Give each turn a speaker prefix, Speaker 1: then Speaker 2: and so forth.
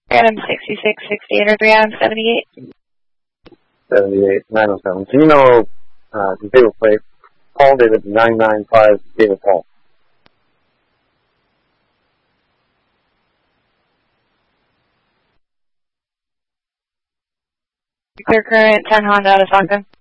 Speaker 1: Random 6668 or 3 Adam 78.
Speaker 2: 78907. Do you know the David plate? Paul David 995 David Paul.
Speaker 1: Clear current 10 Honda out of Stockton.